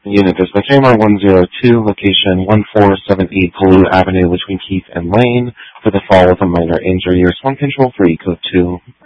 Unit is the KMR 102, location 1478 Palou Avenue between Keith and Lane, for the fall with a minor injury. Response control 3, code 2.